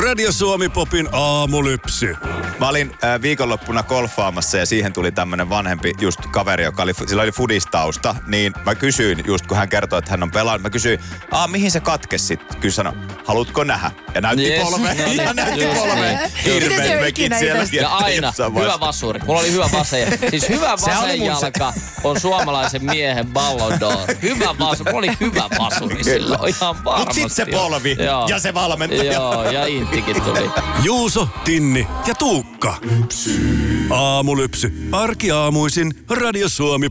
Radio Suomi Popin aamulypsy. Mä olin viikonloppuna golfaamassa ja siihen tuli tämmönen vanhempi just kaveri, sillä oli fudistausta. Niin mä kysyin just, kun hän kertoi, että hän on pelannut. Mä kysyin, mihin se katkesi sit? Kyllä sanoi, haluatko nähdä? Ja näytti polveen. Ja näytti polveen. Hirveet mekit siellä. Ja aina hyvä vasuri. Mulla oli hyvä vase. Siis hyvä vasenjalka on suomalaisen miehen Ballon d'Or. Hyvä vasuri. Mulla oli hyvä vasuri silloin. Ihan varmasti. Mut sit se polvi ja se valmentaja. Joo, ja Inttikin tuli. Juuso, Tinni ja Tuukka. Aamulypsy. Arkiaamuisin Radio Suomi